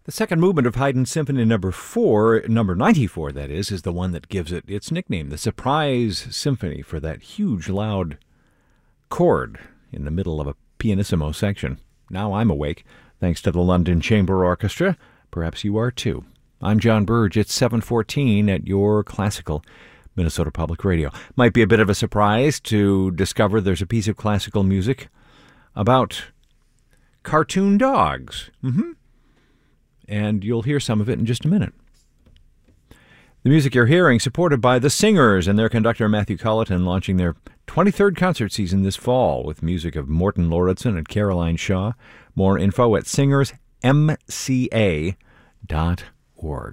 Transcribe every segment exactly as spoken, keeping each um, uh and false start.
The second movement of Haydn Symphony Number Four, number ninety-four, that is, is the one that gives it its nickname, the Surprise Symphony, for that huge, loud chord in the middle of a pianissimo section. Now I'm awake, thanks to the London Chamber Orchestra. Perhaps you are too. I'm John Burge. It's seven fourteen at your classical Minnesota Public Radio. Might be a bit of a surprise to discover there's a piece of classical music about cartoon dogs. Mm-hmm. And you'll hear some of it in just a minute. The music you're hearing, supported by The Singers and their conductor Matthew Colleton, launching their twenty-third concert season this fall with music of Morton Lauritsen and Caroline Shaw. More info at singers m c a dot org.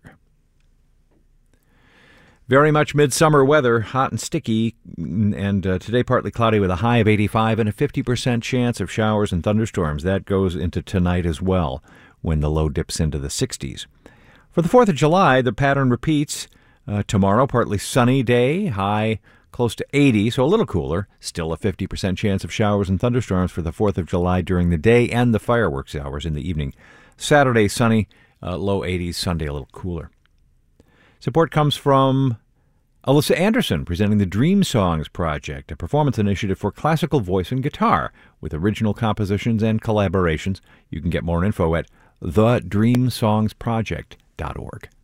Very much midsummer weather, hot and sticky, and uh, today partly cloudy with a high of eighty-five and a fifty percent chance of showers and thunderstorms. That goes into tonight as well, when the low dips into the sixties. For the fourth of July, the pattern repeats. Uh, tomorrow, partly sunny day, high close to eighty, so a little cooler. Still a fifty percent chance of showers and thunderstorms for the fourth of July during the day and the fireworks hours in the evening. Saturday, sunny, uh, low eighties. Sunday, a little cooler. Support comes from Alyssa Anderson, presenting the Dream Songs Project, a performance initiative for classical voice and guitar with original compositions and collaborations. You can get more info at the dream songs project dot org.